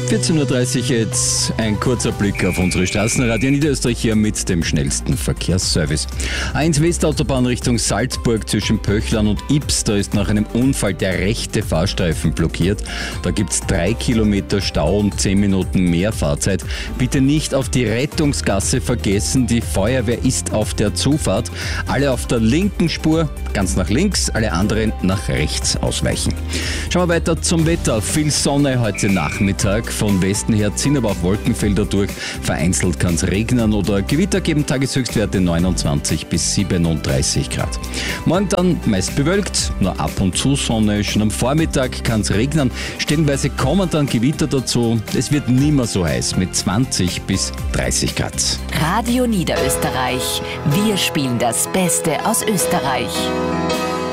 14.30 Uhr jetzt ein kurzer Blick auf unsere Straßen. Radio Niederösterreich hier mit dem schnellsten Verkehrsservice. A1 Westautobahn Richtung Salzburg zwischen Pöchlern und Ips. Da ist nach einem Unfall der rechte Fahrstreifen blockiert. Da gibt es 3 Kilometer Stau und 10 Minuten mehr Fahrzeit. Bitte nicht auf die Rettungsgasse vergessen. Die Feuerwehr ist auf der Zufahrt. Alle auf der linken Spur, ganz nach links, alle anderen nach rechts ausweichen. Schauen wir weiter zum Wetter. Viel Sonne heute Nachmittag. Von Westen her ziehen aber auch Wolkenfelder durch. Vereinzelt kann es regnen oder Gewitter geben. Tageshöchstwerte 29 bis 37 Grad. Morgen dann meist bewölkt, nur ab und zu Sonne. Schon am Vormittag kann es regnen. Stellenweise kommen dann Gewitter dazu. Es wird nie mehr so heiß mit 20 bis 30 Grad. Radio Niederösterreich. Wir spielen das Beste aus Österreich.